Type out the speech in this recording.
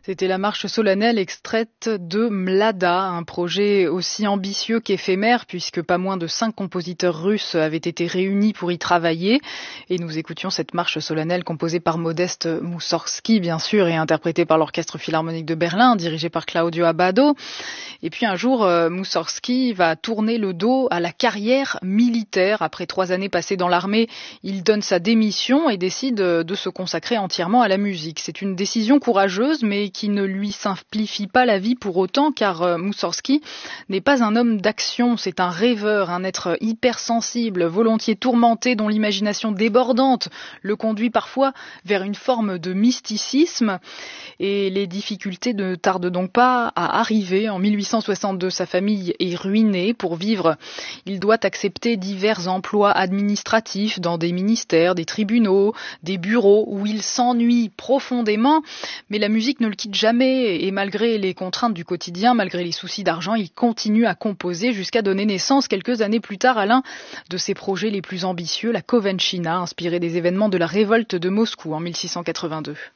C'était la marche solennelle extraite de Mlada, un projet aussi ambitieux qu'éphémère puisque pas moins de 5 compositeurs russes avaient été réunis pour y travailler. Et nous écoutions cette marche solennelle composée par Modeste Moussorgsky, bien sûr, et interprétée par l'Orchestre Philharmonique de Berlin, dirigé par Claudio Abbado. Et puis un jour, Moussorgsky va tourner le dos à la carrière militaire. Après 3 années passées dans l'armée, il donne sa démission et décide de se consacrer entièrement à la musique. C'est une décision courageuse, mais qui ne lui simplifie pas la vie pour autant, car Moussorgsky n'est pas un homme d'action, c'est un rêveur, un être hypersensible, volontiers tourmenté, dont l'imagination débordante le conduit parfois vers une forme de mysticisme. Et les difficultés ne tardent donc pas à arriver. En 1862, sa famille est ruinée. Pour vivre, il doit accepter divers emplois administratifs dans des ministères, des tribunaux, des bureaux où il s'ennuie profondément. Mais la musique ne le quitte jamais et malgré les contraintes du quotidien, malgré les soucis d'argent, il continue à composer jusqu'à donner naissance quelques années plus tard à l'un de ses projets les plus ambitieux, la Kovenchina, inspiré des événements de la révolte de Moscou en 1682.